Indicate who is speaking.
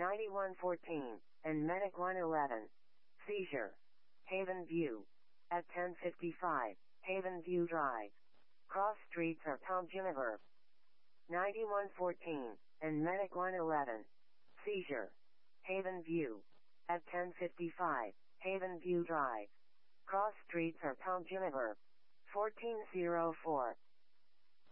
Speaker 1: 9114, and Medic 111. Seizure. Haven View. At 1055, Haven View Drive. Cross streets are Tom Juniver. 9114, and Medic 111. Seizure. Haven View. At 1055, Haven View Drive. Cross streets are Tom Juniver. 1404.